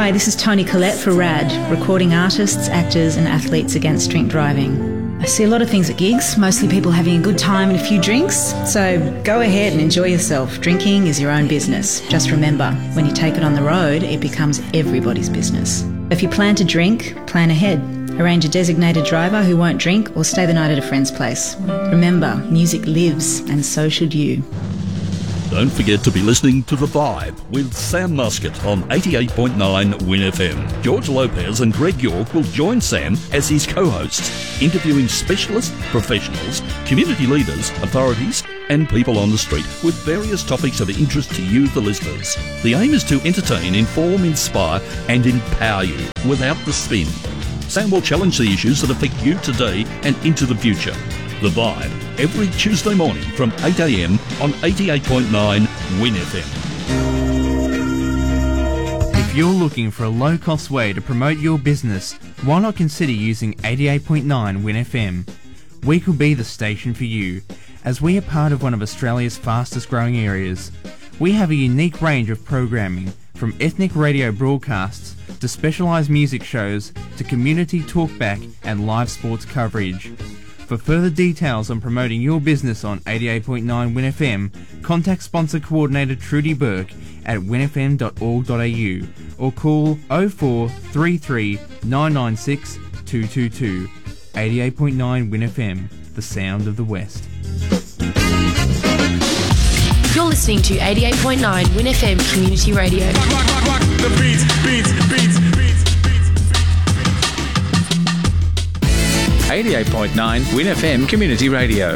Hi, this is Toni Collette for RAD, recording artists, actors and athletes against drink driving. I see a lot of things at gigs, mostly people having a good time and a few drinks, so go ahead and enjoy yourself. Drinking is your own business. Just remember, when you take it on the road, it becomes everybody's business. If you plan to drink, plan ahead. Arrange a designated driver who won't drink or stay the night at a friend's place. Remember, music lives and so should you. Don't forget to be listening to The Vibe with Sam Muscat on 88.9 Win FM. George Lopez and Greg York will join Sam as his co-hosts, interviewing specialists, professionals, community leaders, authorities and people on the street with various topics of interest to you, the listeners. The aim is to entertain, inform, inspire and empower you without the spin. Sam will challenge the issues that affect you today and into the future. The Vibe, every Tuesday morning from 8 a.m. on 88.9 Win FM. If you're looking for a low-cost way to promote your business, why not consider using 88.9 Win FM? We could be the station for you, as we are part of one of Australia's fastest-growing areas. We have a unique range of programming, from ethnic radio broadcasts to specialised music shows to community talkback and live sports coverage. For further details on promoting your business on 88.9 Win FM, contact sponsor coordinator Trudy Burke at winfm.org.au or call 0433 996 222. 88.9 Win FM, the sound of the West. You're listening to 88.9 Win FM Community Radio. Rock the beats. 88.9 Win FM Community Radio.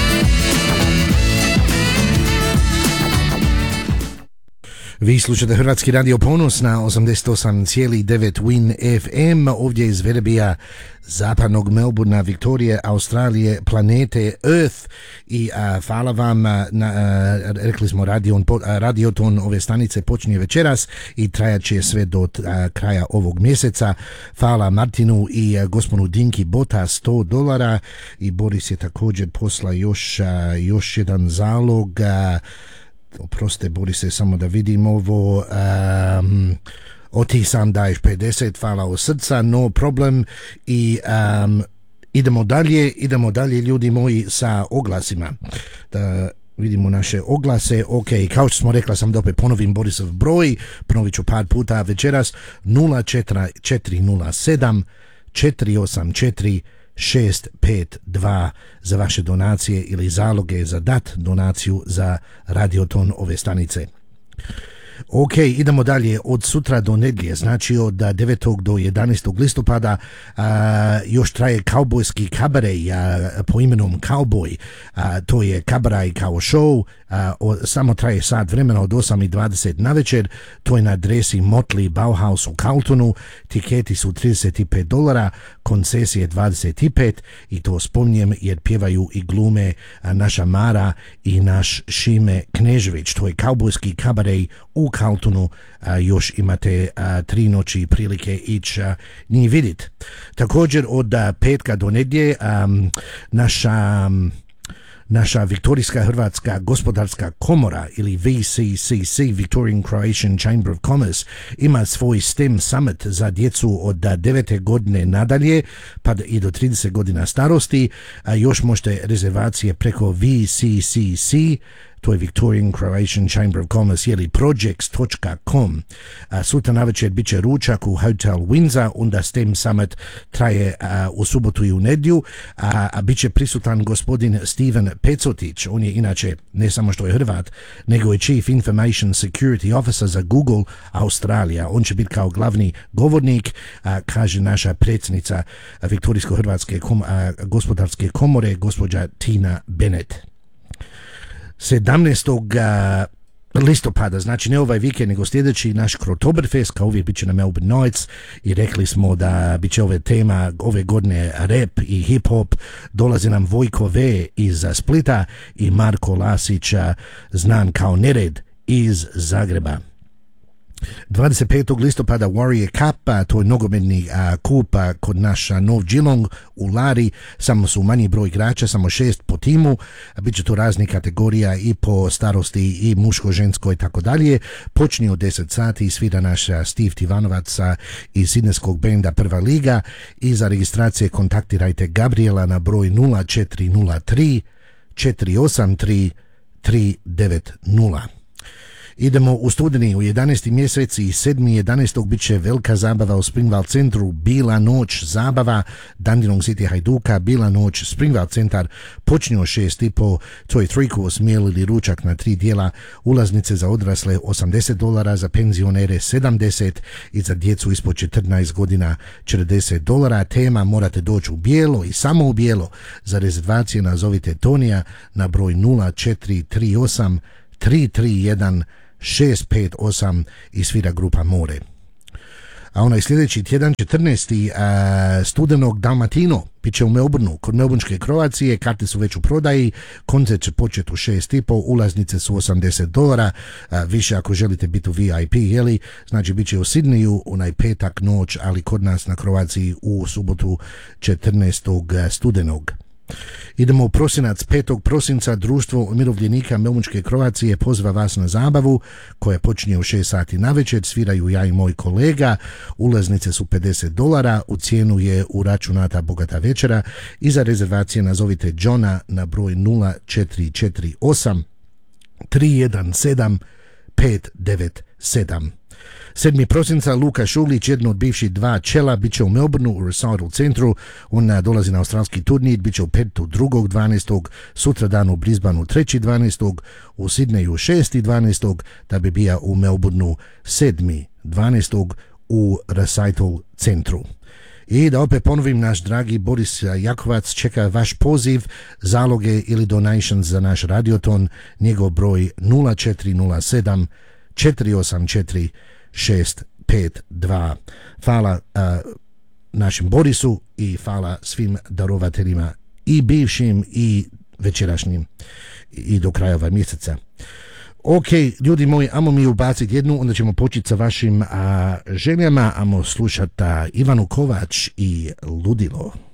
Vi slušate Hrvatski radio Ponos na 88,9 Win FM, ovdje iz Verebija, zapadnog Melbourna, Viktorije, Australije, planete Earth. I hvala vam, rekli smo radioton ove stanice počinje večeras i trajat će sve do kraja ovog mjeseca. Hvala Martinu i gospodinu Dinki Bota $100 i Boris je također posla još jedan zalog. Oprostite, Borise, samo da vidim ovo. Oti sam daješ 50, hvala od srca, no problem. I idemo dalje ljudi moji sa oglasima. Da vidimo naše oglase. Ok, kao što smo rekla, sam da opet ponovim Borisov broj, ponovit ću par puta večeras, 04407 484 652 za vaše donacije ili zaloge za dat donaciju za radioton ove stanice. Ok, idemo dalje. Od sutra do nedjelje, znači od 9. do 11. listopada još traje kaubojski kabarej po imenom Cowboy. To je kabaraj kao show, samo traje sat vremena od 8:20 na večer. To je na adresi Motley Bauhaus u Carltonu. Tiketi su $35, koncesije 25 i to spominjem jer pjevaju i glume naša Mara i naš Šime Knežević. To je kaubojski kabarej u Carltonu, još imate 3 noći prilike ići njih vidjeti. Također od petka do nedjelje naša Viktorijska Hrvatska gospodarska komora ili VCCC, Victorian Croatian Chamber of Commerce, ima svoj STEM summit za djecu od 9. godine nadalje pa i do 30 godina starosti. Još možete rezervacije preko VCCC, to je Victorian Croatian Chamber of Commerce ili projects.com. Sutra navečer bit će ručak u Hotel Windsor, onda STEM Summit traje u subotu i u nedjelju, a bit će prisutan gospodin Steven Pecotić. On je inače ne samo što je Hrvat, nego je Chief Information Security Officer za Google Australija. On će biti kao glavni govornik, kaže naša predsjednica Viktorijsko-Hrvatske gospodarske komore, gospođa Tina Bennett. 17. listopada, znači ne ovaj vikend nego sljedeći, naš Krotoberfest kao uvijek bit će na Melbourne Nights i rekli smo da bit će ove tema ove godine rap i hip hop. Dolazi nam Vojko V iz Splita i Marko Lasić, znan kao Nered iz Zagreba. 25. listopada Warrior Cup, to je nogometni kup kod naš Nov Geelong u Lari, samo su manji broj igrača, samo 6 po timu, bit će tu raznih kategorija i po starosti i muško, žensko i tako dalje. Počinje od 10 sati i svira naš Steve Tivanovac iz sidneskog benda Prva liga i za registracije kontaktirajte Gabriela na broj 0403 483 390. Idemo u studeni u 11. mjeseci i 7.11. bit će velika zabava u Springvale centru, Bila noć zabava Dandenong City Hajduka, Bila noć Springvale centar, počinje o 6.30, to je 3-course meal ili ručak na 3 dijela, ulaznice za odrasle $80, za penzionere 70 i za djecu ispod 14 godina $40. Tema morate doći u bijelo i samo u bijelo. Za rezervacije nazovite Tonija na broj 0438 331 658 i svira grupa More. A onaj sljedeći tjedan 14. studenog Dalmatino bit će u Melbourneu kod Melbourneške Kroacije, karte su već u prodaji, koncert će početi u 6.30, ulaznice su $80, više ako želite biti u VIP, jeli, znači bit će u Sidneju onaj petak noć, ali kod nas na Kroaciji u subotu 14. studenog. Idemo u prosinac. 5. prosinca Društvo umirovljenika Melbourneške Kroacije poziva vas na zabavu koja počinje u 6 sati navečer. Sviraju ja i moj kolega. Ulaznice su $50. U cijenu je uračunata bogata večera i za rezervacije nazovite Johna na broj 0448 317 597. 7. prosinca Luka Šulić, jedno od bivših 2 čela, bit će u Melbourneu u Recital centru. On dolazi na australski turnir, bit će u Perthu 2.12. sutra dan u Brisbaneu 3.12. u Sidneju 6.12. da bi bio u Melbourneu 7.12. u Recital centru. I da opet ponovim, naš dragi Boris Jakovac čeka vaš poziv, zaloge ili donations za naš radioton, njegov broj 0407 484 652. Hvala našem Borisu i hvala svim darovateljima i bivšim i večerašnjim i do kraja ovog mjeseca. Ok, ljudi moji, amo mi ubaciti jednu, onda ćemo početi sa vašim željama, amo slušati Ivanu Kovač i Ludilo.